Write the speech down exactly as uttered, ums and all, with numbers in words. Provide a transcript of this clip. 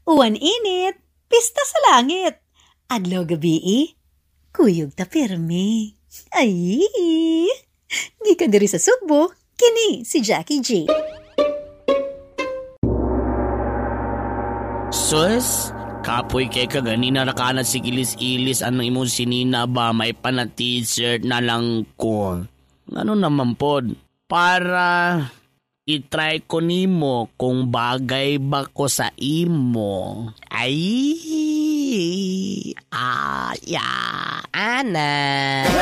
Uwan init, pista sa langit. Adlaw gabi, kuyog ta pirmi. Ay, gikan diri sa Sugbo, kini si Jackie G. Sus, kapoy kay kaganina rakanat si ilis-ilis anong imong sinina ba may pana-t-shirt na lang ko. Ano naman pod, para i-try ko nimo kung bagay ba ko sa imo. Ay, ah, ya, ana.